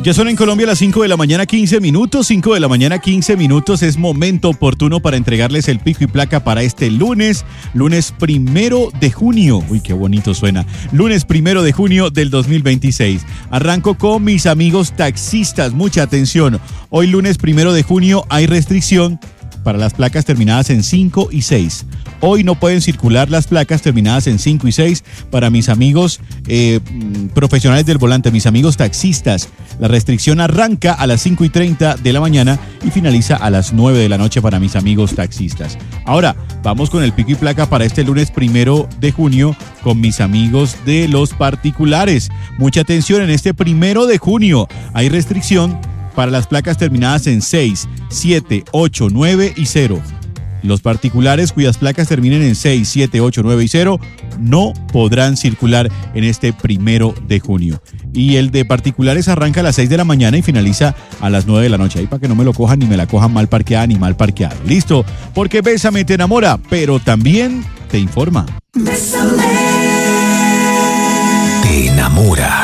Ya son en Colombia las 5 de la mañana 15 minutos, 5 de la mañana 15 minutos, es momento oportuno para entregarles el pico y placa para este lunes 1 de junio, uy qué bonito suena, lunes 1 de junio del 2026. Arranco con mis amigos taxistas, mucha atención, hoy lunes 1 de junio hay restricción para las placas terminadas en 5 y 6. Hoy no pueden circular las placas terminadas en 5 y 6 para mis amigos profesionales del volante, mis amigos taxistas. La restricción arranca a las 5:30 de la mañana y finaliza a las 9 de la noche para mis amigos taxistas. Ahora, vamos con el pico y placa para este lunes 1 de junio con mis amigos de los particulares. Mucha atención, en este 1 de junio hay restricción para las placas terminadas en 6, 7, 8, 9 y 0. Los particulares cuyas placas terminen en 6, 7, 8, 9 y 0 no podrán circular en este 1 de junio. Y el de particulares arranca a las 6 de la mañana y finaliza a las 9 de la noche. Ahí para que no me lo cojan ni me la cojan mal parqueada ni mal parqueado. ¿Listo? Porque Bésame te enamora, pero también te informa. Bésame. Te enamora.